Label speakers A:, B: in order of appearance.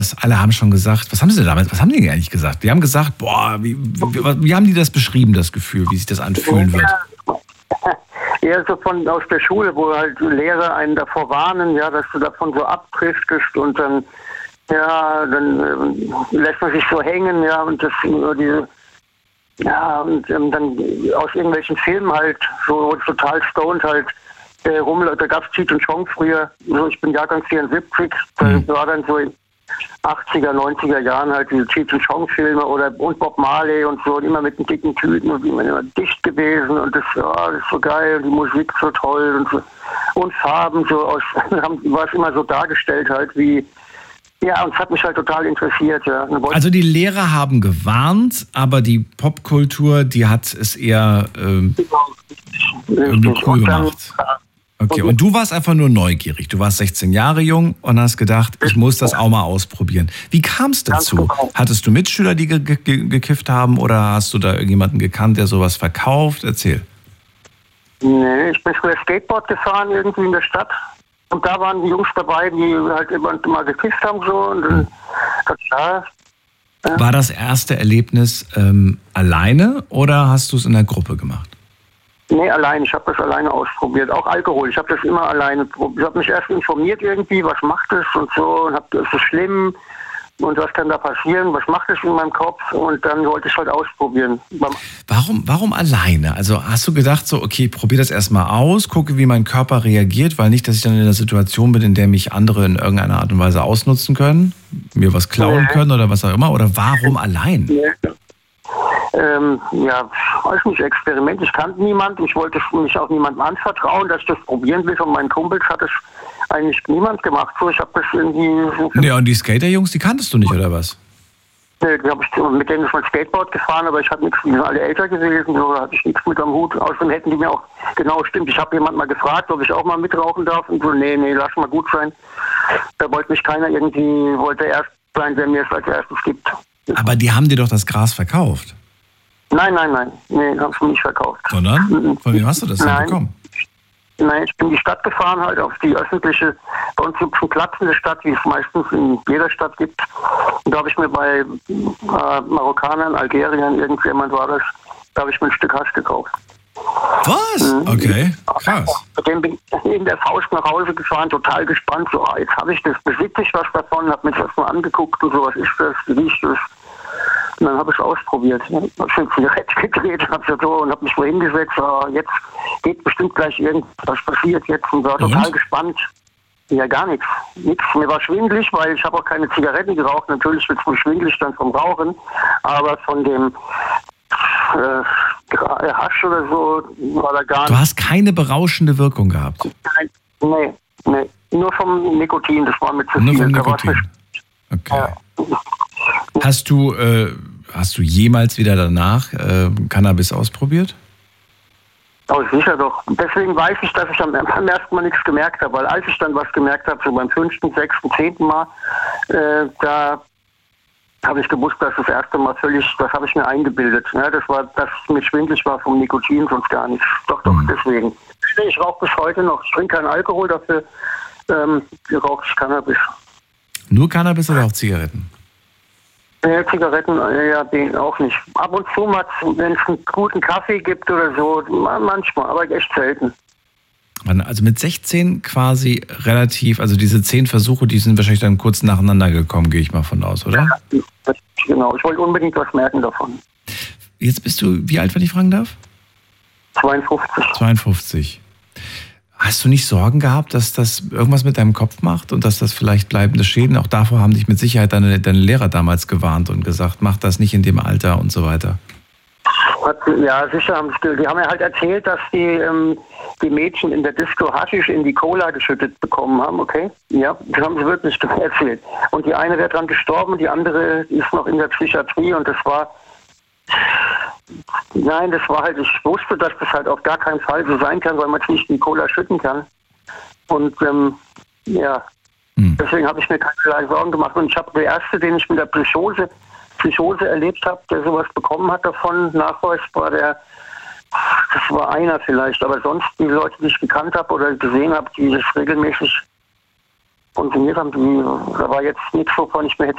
A: Alle haben schon gesagt, was haben sie damals, was haben die eigentlich gesagt? Die haben gesagt, boah, wie haben die das beschrieben, das Gefühl, wie sich das anfühlen wird?
B: Ja, so aus der Schule, wo halt Lehrer einen davor warnen, ja, dass du davon so abdriftest und dann, ja, dann lässt man sich so hängen, ja, und das diese, ja, und dann aus irgendwelchen Filmen halt so total stoned halt rumläuft. Da gab es Cheech und Chong früher, so ich bin Jahrgang 74, da war dann so in 80er, 90er Jahren halt diese Cheech und Chong Filme und Bob Marley und so, und immer mit den dicken Tüten und immer dicht gewesen und das ist so geil, die Musik so toll und so, und Farben so aus, war es immer so dargestellt halt wie, ja, und es hat mich halt total interessiert, ja.
A: Also die Lehrer haben gewarnt, aber die Popkultur, die hat es eher irgendwie cool gemacht. Okay, und du warst einfach nur neugierig. Du warst 16 Jahre jung und hast gedacht, ich muss das auch mal ausprobieren. Wie kam es dazu? Hattest du Mitschüler, die gekifft haben, oder hast du da irgendjemanden gekannt, der sowas verkauft? Erzähl.
B: Nee, ich bin früher Skateboard gefahren irgendwie in der Stadt. Und da waren die Jungs dabei, die halt immer mal gekifft haben so. Und dann,
A: War das erste Erlebnis alleine oder hast du es in der Gruppe gemacht?
B: Nee, allein. Ich habe das alleine ausprobiert. Auch Alkohol. Ich habe das immer alleine probiert. Ich habe mich erst informiert irgendwie, was macht es und so. Und ist es schlimm? Und was kann da passieren? Was macht es in meinem Kopf? Und dann wollte ich halt ausprobieren.
A: Warum alleine? Also hast du gedacht so, okay, ich probiere das erstmal aus, gucke, wie mein Körper reagiert, weil nicht, dass ich dann in einer Situation bin, in der mich andere in irgendeiner Art und Weise ausnutzen können, mir was klauen können oder was auch immer? Oder warum allein?
B: Ja, weiß nicht, Experiment. Ich kannte niemanden. Ich wollte mich auch niemandem anvertrauen, dass ich das probieren will. Von meinen Kumpels hat es eigentlich niemand gemacht. So, ich habe das irgendwie...
A: Ja, und die Skaterjungs, die kanntest du nicht, oder was?
B: Nee, mit denen ist mein Skateboard gefahren, aber ich hatte nichts, die sind alle älter gewesen, so, da hatte ich nichts mit am Hut. Außerdem hätten die mir auch, genau, stimmt, ich habe jemand mal gefragt, ob ich auch mal mitrauchen darf und so, nee, lass mal gut sein. Da wollte mich keiner irgendwie, wollte erst sein, wer mir es als erstes gibt.
A: Aber die haben dir doch das Gras verkauft.
B: Nein, nee, haben sie nicht verkauft.
A: Sondern? Von wem hast du das denn bekommen?
B: Nein, ich bin in die Stadt gefahren, halt auf die öffentliche, bei uns gibt es einen Platz in der Stadt, wie es meistens in jeder Stadt gibt. Und da habe ich mir bei Marokkanern, Algeriern, irgendjemand war das, da habe ich mir ein Stück Hasch gekauft.
A: Was? Okay, krass.
B: Mit dem bin ich in der Faust nach Hause gefahren, total gespannt, so, jetzt habe ich das, besitze ich was davon, habe mir das mal angeguckt und so, was ist das, wie riecht das? Und dann habe ich es ausprobiert. Habe ich eine Zigarette gedreht, und habe mich so hingesetzt. Jetzt geht bestimmt gleich irgendwas passiert jetzt. Und war total gespannt. Ja, gar nichts. Mir war schwindelig, weil ich habe auch keine Zigaretten geraucht. Natürlich wird es mir schwindelig dann vom Rauchen. Aber von dem Hasch oder so war da gar nichts.
A: Du hast keine berauschende Wirkung gehabt?
B: Nein, nee. Nur vom Nikotin. Das war mit zu viel.
A: Nur vom Nikotin. Okay.
B: Ja.
A: Hast du jemals wieder danach Cannabis ausprobiert?
B: Oh, sicher doch. Deswegen weiß ich, dass ich am ersten Mal nichts gemerkt habe. Weil als ich dann was gemerkt habe, so beim 5., 6., 10. Mal, da habe ich gewusst, dass das erste Mal das habe ich mir eingebildet. Ja, das war, dass es mir schwindelig war vom Nikotin, sonst gar nichts. Doch, deswegen. Ich rauche bis heute noch. Ich trinke keinen Alkohol, dafür rauche ich Cannabis.
A: Nur Cannabis oder auch Zigaretten?
B: Zigaretten, ja, den auch nicht. Ab und zu mal, wenn es einen guten Kaffee gibt oder so, manchmal, aber echt selten.
A: Also mit 16 quasi relativ, also diese 10 Versuche, die sind wahrscheinlich dann kurz nacheinander gekommen, gehe ich mal von aus, oder?
B: Ja, genau, ich wollte unbedingt was merken davon.
A: Jetzt bist du, wie alt, wenn ich fragen darf?
B: 52.
A: 52. Hast du nicht Sorgen gehabt, dass das irgendwas mit deinem Kopf macht und dass das vielleicht bleibende Schäden, auch davor haben dich mit Sicherheit deine Lehrer damals gewarnt und gesagt, mach das nicht in dem Alter und so weiter?
B: Ja, sicher haben sie. Die haben mir halt erzählt, dass die Mädchen in der Disco Haschisch in die Cola geschüttet bekommen haben, okay? Ja, das haben sie wirklich erzählt. Und die eine wäre dran gestorben, die andere ist noch in der Psychiatrie und das war... Nein, das war halt, ich wusste, dass das halt auf gar keinen Fall so sein kann, weil man es nicht in Cola schütten kann. Und deswegen habe ich mir keinerlei Sorgen gemacht. Und ich habe der Erste, den ich mit der Psychose erlebt habe, der sowas bekommen hat davon, nachweisbar, das war einer vielleicht. Aber sonst die Leute, die ich gekannt habe oder gesehen habe, die das regelmäßig konsumiert haben, da war jetzt nichts, wovon ich mir hätte